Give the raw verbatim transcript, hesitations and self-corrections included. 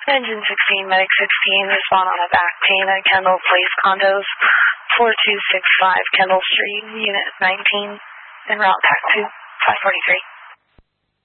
Engine sixteen, Medic sixteen, respond on a back pain at Kendall Place Condos, four two six five Kendall Street, Unit nineteen, en route Pac two, five forty-three.